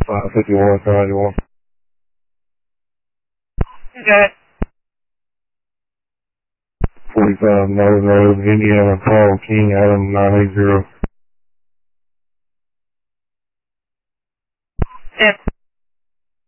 51, 91. Okay. 45 Northern Road, Indiana, Paul King, Adam 980. Yeah.